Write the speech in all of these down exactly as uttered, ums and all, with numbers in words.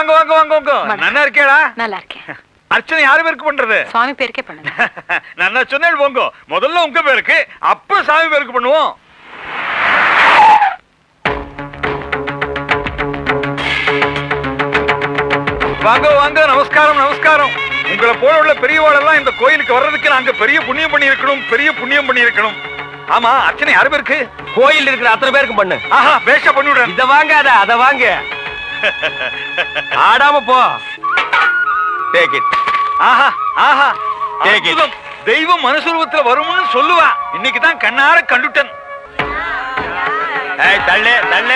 வாங்க வாங்க வாங்க வாங்க. நல்லா இருக்கேடா? நல்லா இருக்கேன். அர்ச்சனை யாரு பேருக்கு பண்றது? சுவாமி பேருக்கே பண்ணுங்க. நான் சொன்னேன் போங்க, முதல்ல உங்க பேருக்கு அப்புறம் சாமி பேருக்கு பண்ணுவோம். வாங்க வாங்க, நமஸ்காரம் நமஸ்காரம். உங்களை போல உள்ள பெரியவாளெல்லாம் இந்த கோயிலுக்கு வர்றதுக்கு நாங்க பெரிய புண்ணியம் பண்ணி இருக்கணும், பெரிய புண்ணியம் பண்ணி இருக்கணும். ஆமா, அர்ச்சனை யாரு பேருக்கு? கோயில் இருக்கிற அத்தனை பேருக்கு பண்ணு. ஆஹா, பேஷா பண்ணிவிடுறேன். இத வாங்காத, அத வாங்க. ஆடாம போ. Take it. Aha Aha, Take it. தெய்வம் மனுஷரூபத்துல வரும்னு சொல்லுவா. இன்னைக்கு தான் கண்ணார கண்டுட்டேன். ஏய் தள்ளு தள்ளு.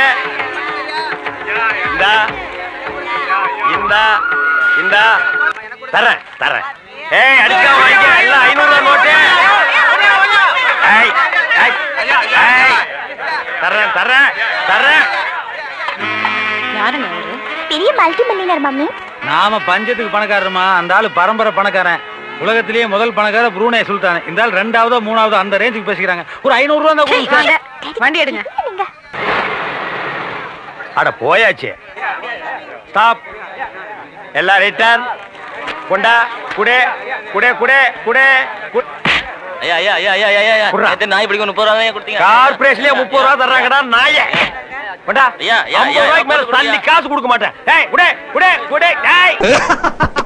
இந்தா இந்தா இந்தா தரேன் தரேன். ஏய் அடிச்சா வாங்க, எல்லாம் ஐநூறு ரூபாய் நோட்டு. ஏய் ஏய் ஏய் தரேன் தரேன் தரேன். யாருங்க அவரு? பெரிய மல்டி மில்லியனர் மம்மி. நாம பஞ்சத்துக்கு பணக்காரமா, அந்த ஆளு பரம்பரை பணக்காரன். உலகத்திலேயே முதல் பணக்கார புரூனே சுல்தான். இந்த ஆள் ரெண்டாவதோ மூணாவதோ அந்த ரேஞ்சுக்கு பேசிக்கிறாங்க. ஒரு ஐநூறு ரூபா தான் கொடுங்க. வண்டி எடுங்க. அட போயாச்சு. ஸ்டாப். எல்லாம் ரிட்டர்ன். கொண்டா குடே குடே குடே குடே. ஐயா ஐயா ஐயா ஐயா ஐயா ஐயா இது நாய் பிடிக்க முப்பது ரூபாய் கொடுத்தீங்க. கார்ப்பரேஷன்லயே முப்பது ரூபா தர்றாங்கடா நாயே. கொண்டா. ஐயா ஐயா ஐம்பது ரூபாய்க்கு மேல தள்ளி காசு கொடுக்க மாட்டேன். ஏய் குடே குடே குடே. ஏய்